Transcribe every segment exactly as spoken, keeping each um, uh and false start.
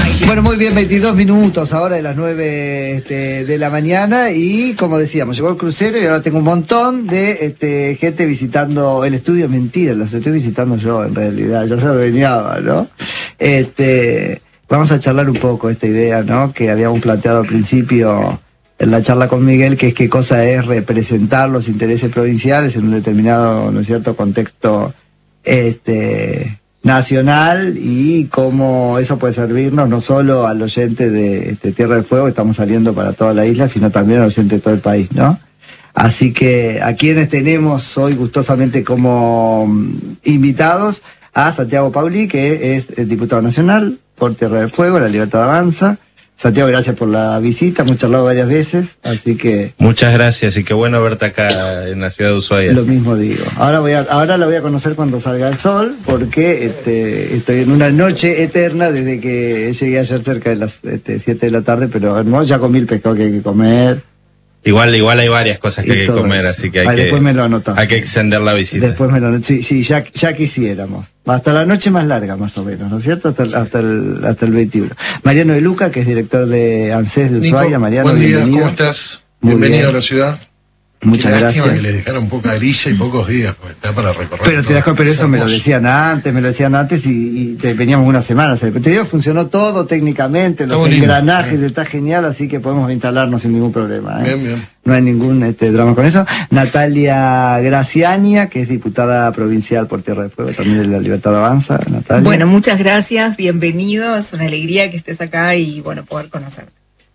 Bueno, muy bien, veintidós minutos ahora de las nueve este, de la mañana y como decíamos, llegó el crucero y ahora tengo un montón de este, gente visitando el estudio. Mentira, los estoy visitando yo en realidad, yo se adueñaba, ¿no? Este, vamos a charlar un poco esta idea, ¿no? Que habíamos planteado al principio en la charla con Miguel, que es qué cosa es representar los intereses provinciales en un determinado, ¿no es cierto?, contexto este nacional y cómo eso puede servirnos no solo al oyente de este, Tierra del Fuego, que estamos saliendo para toda la isla, sino también al oyente de todo el país, ¿no? Así que a quienes tenemos hoy gustosamente como invitados, a Santiago Pauli, que es, es diputado nacional por Tierra del Fuego, La Libertad Avanza. Santiago, gracias por la visita, hemos charlado varias veces, así que... Muchas gracias y qué bueno verte acá en la ciudad de Ushuaia. Lo mismo digo. Ahora voy a, ahora la voy a conocer cuando salga el sol, porque este, estoy en una noche eterna desde que llegué ayer cerca de las este, siete de la tarde, pero no, ya comí el pescado que hay que comer. Igual, igual hay varias cosas que hay que comer, eso. así que hay, Ay, que, después me lo anotás. hay que extender la visita. Después me lo anotás. Sí, sí, ya, ya quisiéramos. Hasta la noche más larga, más o menos, ¿no es cierto? Hasta, hasta, el, hasta el veintiuno. Mariano de Luca, que es director de ANSES de Ushuaia. Nico, Mariano, buen día, bienvenido. ¿cómo estás? Muy Bienvenido bien. a la ciudad. Muchas Qué gracias. lástima que les dejaron poca grilla y pocos días, porque está para recorrer. Pero te das cuenta, pero eso me lo hermoso. decían antes, me lo decían antes y, y te, veníamos una semana. Te digo, funcionó todo técnicamente, los Está bonito, engranajes, bien. está genial, así que podemos instalarnos sin ningún problema. ¿eh? Bien, bien. No hay ningún este, drama con eso. Natalia Graciania, que es diputada provincial por Tierra del Fuego, también de La Libertad Avanza. Natalia. Bueno, muchas gracias, bienvenido, es una alegría que estés acá y bueno, poder conocerte.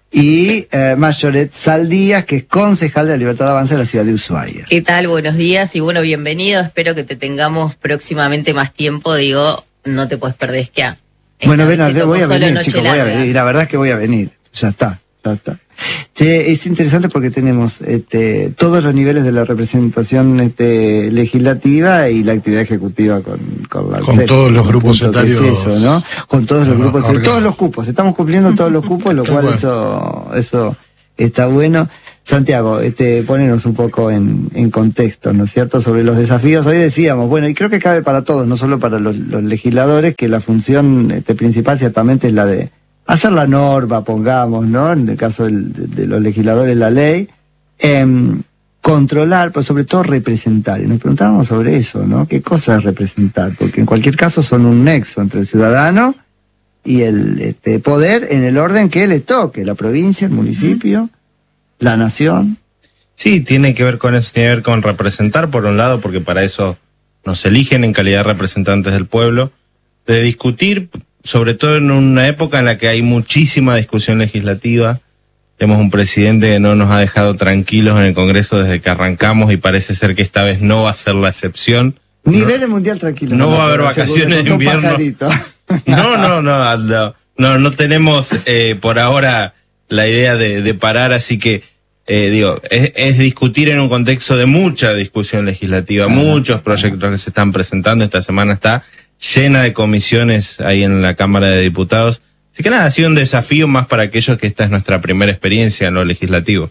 Y eh, Mayoret Saldías, que es concejal de La Libertad Avanza de la ciudad de Ushuaia. ¿Qué tal? Buenos días y bueno, bienvenido. Espero que te tengamos próximamente más tiempo. Digo, no te puedes perder, es que a Bueno, ven, noche voy a tocó solo venir, noche chicos, voy a larga. venir. La verdad es que voy a venir. Ya está, ya está. Che, es interesante porque tenemos este, todos los niveles de la representación este, legislativa y la actividad ejecutiva con, con la Con todos los grupos punto que es etarios. eso, ¿no? Con todos los Ah, grupos, orgánicos. todos los cupos. Estamos cumpliendo todos los cupos, lo Tal cual cual. eso, eso está bueno. Santiago, este, ponernos un poco en, en contexto, ¿no es cierto?, sobre los desafíos. Hoy decíamos, bueno, y creo que cabe para todos, no solo para los, los legisladores, que la función este, principal ciertamente es la de hacer la norma, pongamos, ¿no? En el caso del, de, de los legisladores, la ley, em, controlar, pero sobre todo representar. Y nos preguntábamos sobre eso, ¿no? ¿Qué cosa es representar? Porque en cualquier caso son un nexo entre el ciudadano y el este, poder en el orden que le toque, la provincia, el municipio, la nación. Sí, tiene que ver con eso, tiene que ver con representar por un lado, porque para eso nos eligen en calidad de representantes del pueblo, de discutir, sobre todo en una época en la que hay muchísima discusión legislativa. Tenemos un presidente que no nos ha dejado tranquilos en el Congreso desde que arrancamos y parece ser que esta vez no va a ser la excepción. Nivel mundial tranquilo. no va a haber puede ser, vacaciones porque de me contó un invierno. pajarito. No, no, no, Aldo. No, no tenemos eh, por ahora la idea de, de parar, así que eh, digo, es, es discutir en un contexto de mucha discusión legislativa, Ajá, muchos proyectos que se están presentando. Esta semana está llena de comisiones ahí en la Cámara de Diputados. Así que nada, ha sido un desafío más para aquellos que esta es nuestra primera experiencia en lo legislativo.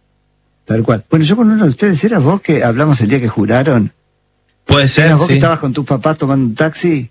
Tal cual. Bueno, yo con uno de ustedes, ¿eras vos que hablamos el día que juraron? Puede ser, ¿Eras vos sí. que estabas con tus papás tomando un taxi?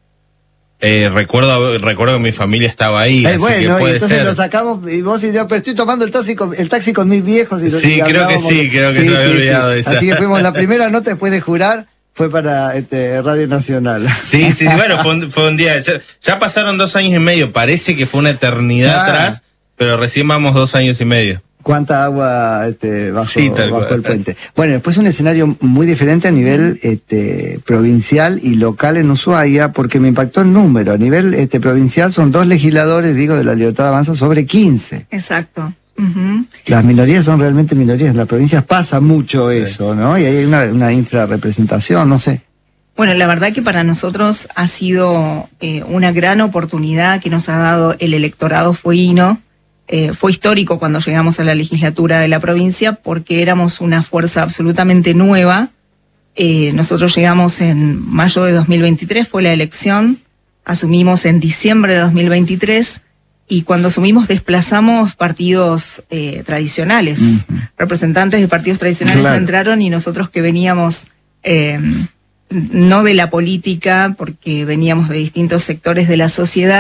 Eh, recuerdo, recuerdo que mi familia estaba ahí, Eh, así que bueno, y puede entonces ser. lo sacamos y vos y yo, pero estoy tomando el taxi con, el taxi con mis viejos. Y Sí, y creo que hablábamos- sí, creo que no había olvidado de esa. Así que fuimos, la primera nota después de jurar fue para este, Radio Nacional. Sí, sí, bueno, fue un, fue un día. Ya, ya pasaron dos años y medio, parece que fue una eternidad Ah. atrás, pero recién vamos dos años y medio. Cuánta agua este, bajo, Sí, tal bajo cual. el puente. Bueno, después un escenario muy diferente a nivel este, provincial y local en Ushuaia, porque me impactó el número. A nivel este, provincial son dos legisladores, digo, de La Libertad Avanza sobre quince. Exacto. Ujú. Las minorías son realmente minorías. En las provincias pasa mucho eso, ¿no? Y hay una, una infrarrepresentación, no sé. Bueno, la verdad que para nosotros ha sido eh, una gran oportunidad que nos ha dado el electorado fueguino. Eh, fue histórico cuando llegamos a la legislatura de la provincia porque éramos una fuerza absolutamente nueva. Eh, nosotros llegamos en mayo de dos mil veintitrés, fue la elección, asumimos en diciembre de dos mil veintitrés y cuando asumimos desplazamos partidos eh, tradicionales. Ujú. Representantes de partidos tradicionales Claro. entraron y nosotros que veníamos eh, no de la política, porque veníamos de distintos sectores de la sociedad,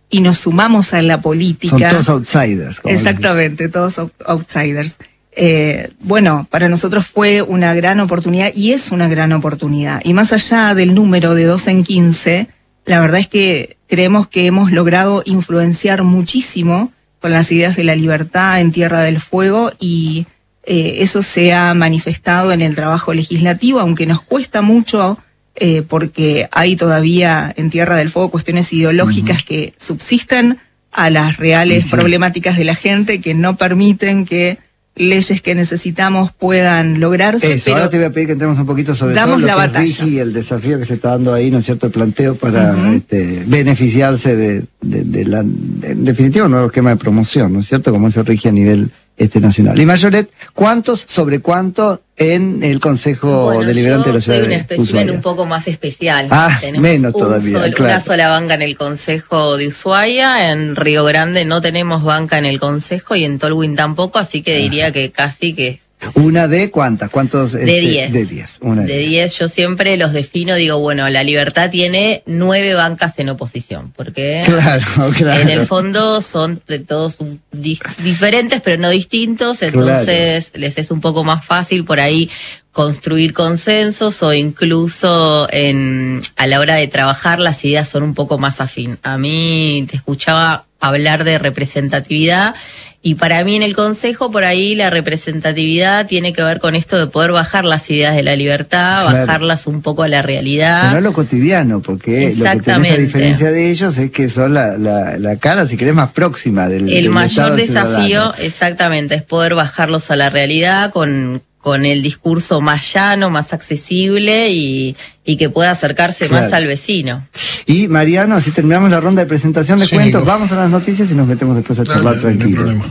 y nos sumamos a la política. Son todos outsiders. Como Exactamente, todos out- outsiders. Eh, bueno, para nosotros fue una gran oportunidad y es una gran oportunidad. Y más allá del número de dos en quince, la verdad es que creemos que hemos logrado influenciar muchísimo con las ideas de la libertad en Tierra del Fuego y eh, eso se ha manifestado en el trabajo legislativo, aunque nos cuesta mucho eh, porque hay todavía en Tierra del Fuego cuestiones ideológicas uh-huh. que subsisten a las reales sí, sí. problemáticas de la gente que no permiten que leyes que necesitamos puedan lograrse. Eso, pero ahora te voy a pedir que entremos un poquito sobre todo lo la que batalla. es Rigi y el desafío que se está dando ahí, ¿no es cierto?, el planteo para uh-huh. este, beneficiarse de, de, de la, de, en definitiva, un nuevo esquema de promoción, ¿no es cierto?, como se rige a nivel este nacional. Y Mayoret, ¿cuántos sobre cuánto en el Consejo bueno, Deliberante de la Ciudad de Ushuaia? Soy un espécimen un poco más especial. Ah, Tenemos menos un todavía, sol, claro. Una sola banca en el Consejo de Ushuaia, en Río Grande no tenemos banca en el Consejo y en Tolwyn tampoco, así que diría ah. que casi que... ¿Una de cuántas? ¿Cuántos? De este, diez. De diez. Una de, de diez. Yo siempre los defino, digo, bueno, la Libertad tiene nueve bancas en oposición, porque claro, claro. en el fondo son de todos un, di, diferentes, pero no distintos, entonces claro. les es un poco más fácil por ahí construir consensos o incluso en, a la hora de trabajar las ideas son un poco más afín. A mí te escuchaba hablar de representatividad y para mí en el Consejo por ahí la representatividad tiene que ver con esto de poder bajar las ideas de la libertad, claro. bajarlas un poco a la realidad. Pero no lo cotidiano, porque lo que tenés a diferencia de ellos es que son la, la, la cara, si querés, más próxima del El del mayor desafío, ciudadano. Exactamente, es poder bajarlos a la realidad con... con el discurso más llano, más accesible y, y que pueda acercarse claro. más al vecino. Y Mariano, así terminamos la ronda de presentación, les sí, cuento, no. vamos a las noticias y nos metemos después a charlar Dale, tranquilo. No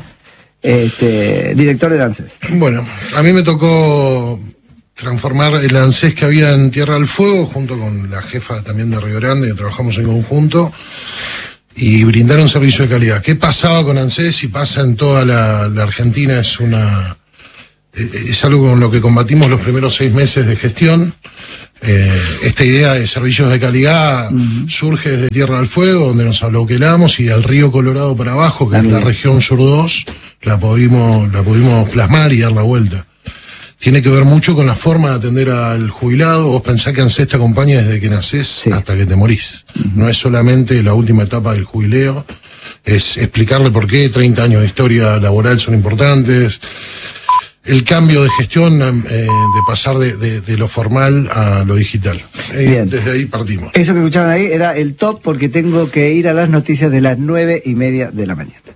este, director del ANSES. Bueno, a mí me tocó transformar el ANSES que había en Tierra del Fuego, junto con la jefa también de Río Grande, que trabajamos en conjunto, y brindar un servicio de calidad. ¿Qué pasaba con ANSES y pasa en toda la, la Argentina? Es una... Es algo con lo que combatimos los primeros seis meses de gestión. Eh, esta idea de servicios de calidad uh-huh. surge desde Tierra del Fuego, donde nos abloquelamos, y del río Colorado para abajo, que También. es la región sur dos, la pudimos, la pudimos plasmar y dar la vuelta. Tiene que ver mucho con la forma de atender al jubilado. Vos pensás que ANSES te acompaña desde que nacés sí. hasta que te morís. Uh-huh. No es solamente la última etapa del jubileo, es explicarle por qué treinta años de historia laboral son importantes. El cambio de gestión, eh, de pasar de, de, de lo formal a lo digital. Eh, Bien. Desde ahí partimos. Eso que escucharon ahí era el top, porque tengo que ir a las noticias de las nueve y media de la mañana.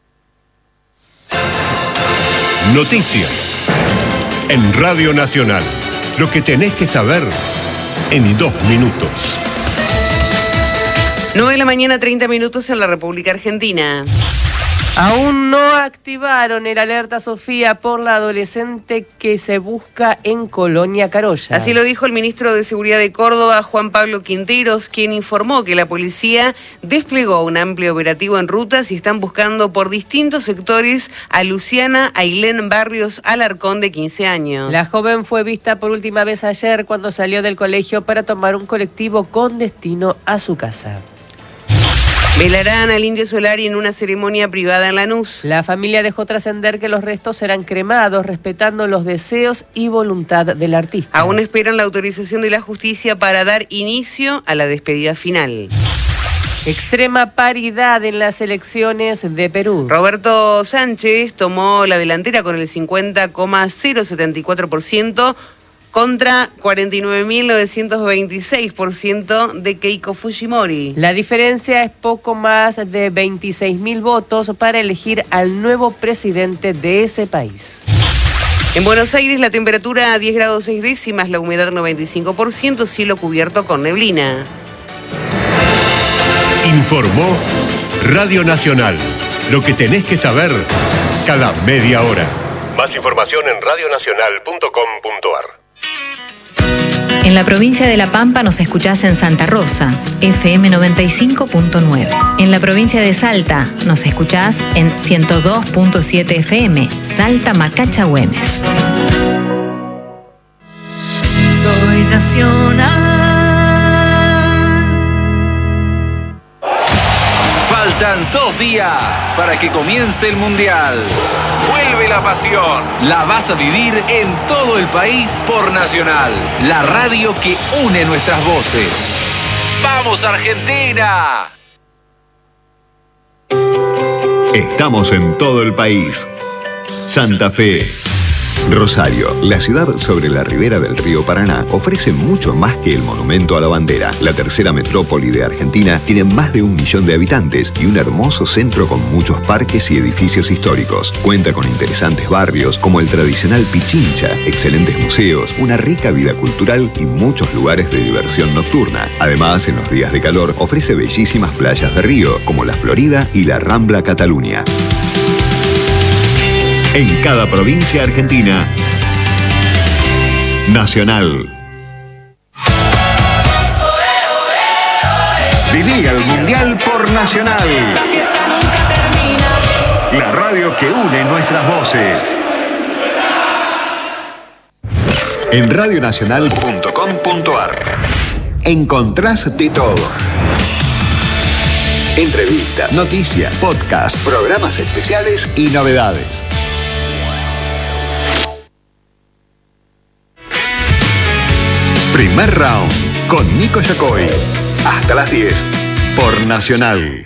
Noticias en Radio Nacional. Lo que tenés que saber en dos minutos. nueve de la mañana, treinta minutos en la República Argentina. Aún no activaron el alerta Sofía por la adolescente que se busca en Colonia Carolla. Así lo dijo el ministro de Seguridad de Córdoba, Juan Pablo Quinteros, quien informó que la policía desplegó un amplio operativo en rutas y están buscando por distintos sectores a Luciana Ailén Barrios Alarcón, de quince años. La joven fue vista por última vez ayer cuando salió del colegio para tomar un colectivo con destino a su casa. Velarán al Indio Solari en una ceremonia privada en Lanús. La familia dejó trascender que los restos serán cremados, respetando los deseos y voluntad del artista. Aún esperan la autorización de la justicia para dar inicio a la despedida final. Extrema paridad en las elecciones de Perú. Roberto Sánchez tomó la delantera con el cincuenta coma cero setenta y cuatro por ciento contra cuarenta y nueve mil novecientos veintiséis por ciento de Keiko Fujimori. La diferencia es poco más de veintiséis mil votos para elegir al nuevo presidente de ese país. En Buenos Aires la temperatura a diez grados seis décimas, la humedad noventa y cinco por ciento, cielo cubierto con neblina. Informó Radio Nacional. Lo que tenés que saber cada media hora. Más información en radio nacional punto com punto a r. En la provincia de La Pampa nos escuchás en Santa Rosa, F M noventa y cinco punto nueve. En la provincia de Salta nos escuchás en ciento dos punto siete F M, Salta Macacha Güemes. Soy nacional. Falta Faltan dos días para que comience el Mundial. Vuelve la pasión. La vas a vivir en todo el país por Nacional, la radio que une nuestras voces. ¡Vamos, Argentina! Estamos en todo el país. Santa Fe. Rosario, la ciudad sobre la ribera del río Paraná, ofrece mucho más que el monumento a la bandera. La tercera metrópoli de Argentina tiene más de un millón de habitantes y un hermoso centro con muchos parques y edificios históricos. Cuenta con interesantes barrios como el tradicional Pichincha, excelentes museos, una rica vida cultural y muchos lugares de diversión nocturna. Además, en los días de calor, ofrece bellísimas playas de río como la Florida y la Rambla Cataluña. En cada provincia argentina, Nacional. Viví el Mundial por Nacional. La radio que une nuestras voces. En radio nacional punto com punto a r encontrás de todo. Entrevistas, noticias, podcasts, programas especiales y novedades. Primer round con Nico Yacoy. Hasta las diez por Nacional.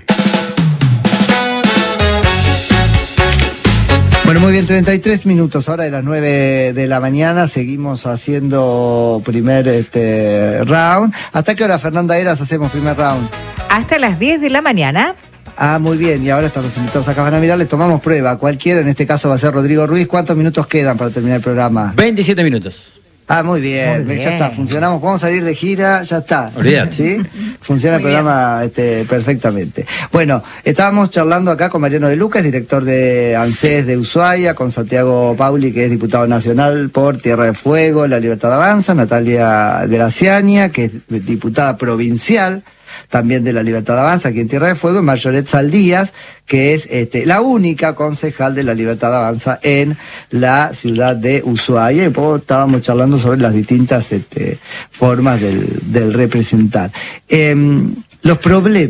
Bueno, muy bien, treinta y tres minutos, ahora de las nueve de la mañana, seguimos haciendo primer este round. ¿Hasta qué hora, Fernanda Eras, hacemos primer round? Hasta las diez de la mañana. Ah, muy bien, y ahora están los invitados acá, van a mirar, les tomamos prueba, cualquiera, en este caso va a ser Rodrigo Ruiz. ¿Cuántos minutos quedan para terminar el programa? veintisiete minutos. Ah, muy bien, Muy bien. ya está, funcionamos, podemos salir de gira, ya está. Olvídate. ¿Sí? Funciona el Muy programa este, perfectamente. Bueno, estábamos charlando acá con Mariano de Lucas, director de ANSES de Ushuaia, con Santiago Pauli, que es diputado nacional por Tierra del Fuego, La Libertad Avanza, Natalia Graciania, que es diputada provincial también de La Libertad Avanza, aquí en Tierra del Fuego, y Marjoret Saldías, que es este, la única concejal de La Libertad Avanza en la ciudad de Ushuaia. Y luego estábamos charlando sobre las distintas este, formas del, del representar. Eh, los problemas